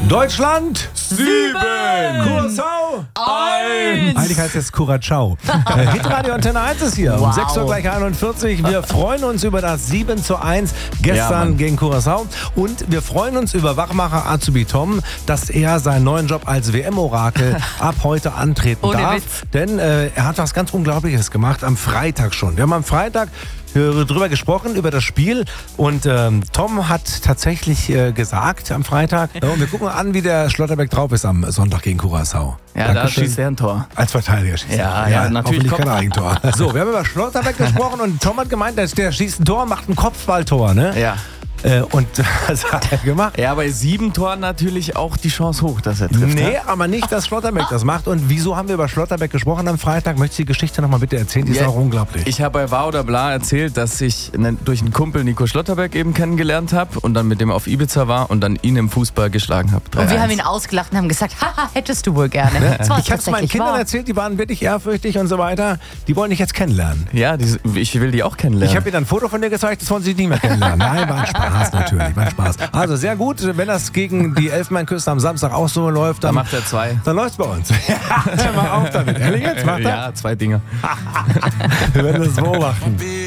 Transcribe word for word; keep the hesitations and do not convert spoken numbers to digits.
Deutschland Sieben. Curaçao Eins. Eigentlich heißt es Curacao. äh, Hitradio Antenne eins ist hier. Um Wow. sechs Uhr gleich einundvierzig. Wir freuen uns über das sieben zu eins gestern Ja, gegen Curaçao. Und wir freuen uns über Wachmacher Azubi Tom, dass er seinen neuen Job als W M-Orakel ab heute antreten Ohne darf. Witz. Denn äh, er hat was ganz Unglaubliches gemacht am Freitag schon. Wir haben am Freitag äh, drüber gesprochen, über das Spiel. Und ähm, Tom hat tatsächlich äh, gesagt am Freitag, äh, und wir gucken an, wie der Schlotterbeck drauf ist am Sonntag gegen Curaçao. Ja, da Dankeschön. schießt er ein Tor. Als Verteidiger schießt Ja, er. ja, natürlich Hoffentlich kein Kopf- Eigentor. So, wir haben über Schlotterbeck gesprochen und Tom hat gemeint, dass der schießt ein Tor, macht ein Kopfballtor, ne? Ja. Äh, und das hat er gemacht. Ja, bei sieben Toren natürlich auch die Chance hoch, dass er trifft. Nee, ne? aber nicht, dass Schlotterbeck das macht. Und wieso haben wir über Schlotterbeck gesprochen am Freitag? Möchtest du die Geschichte nochmal bitte erzählen? Die ist Ja, auch unglaublich. Ich habe bei War oder Bla erzählt, dass ich ne, durch einen Kumpel Nico Schlotterbeck eben kennengelernt habe und dann mit dem auf Ibiza war und dann ihn im Fußball geschlagen habe. Und wir haben ihn ausgelacht und haben gesagt, haha, hättest du wohl gerne. Das war ich habe es meinen tatsächlich Kindern wahr. erzählt, die waren wirklich ehrfürchtig und so weiter. Die wollen dich jetzt kennenlernen. Ja, die, ich will die auch kennenlernen. Ich habe ihnen ein Foto von dir gezeigt, das wollen sie nicht mehr kennenlernen. Nein, war ein Spaß natürlich, war ein Spaß. Also sehr gut, wenn das gegen die Elfenbeinküste am Samstag auch so läuft, dann dann, macht er zwei. dann läuft's bei uns. Ja, mal auf damit. Ehrlich jetzt, macht er? Ja, zwei Dinge. Wir werden das beobachten.